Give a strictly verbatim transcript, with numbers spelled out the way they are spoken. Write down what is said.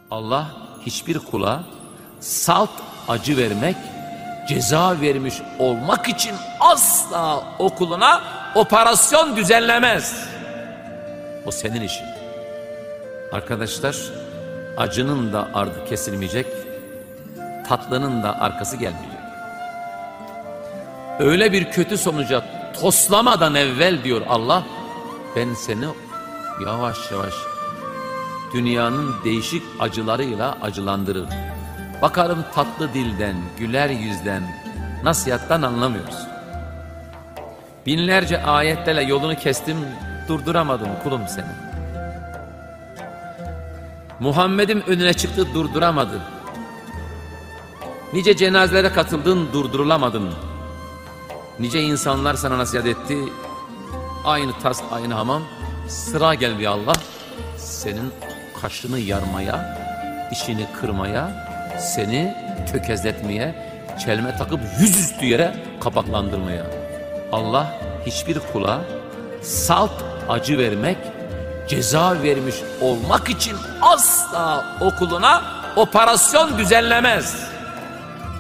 Allah hiçbir kula salt acı vermek, ceza vermiş olmak için asla o kuluna operasyon düzenlemez. O senin işin. Arkadaşlar, acının da ardı kesilmeyecek, tatlının da arkası gelmeyecek. Öyle bir kötü sonuca toslamadan evvel diyor Allah, ben seni yavaş yavaş dünyanın değişik acılarıyla acılandırır. Bakarım tatlı dilden, güler yüzden, nasihattan anlamıyoruz. Binlerce ayetlerle yolunu kestim, durduramadım kulum seni. Muhammed'im önüne çıktı, durduramadı. Nice cenazelere katıldın, durdurulamadın. Nice insanlar sana nasihat etti, aynı tas, aynı hamam. Sıra geldi Allah, senin kaşını yarmaya, dişini kırmaya, seni tökezletmeye, çelme takıp yüzüstü yere kapaklandırmaya. Allah hiçbir kula salt acı vermek, ceza vermiş olmak için asla o kuluna operasyon düzenlemez.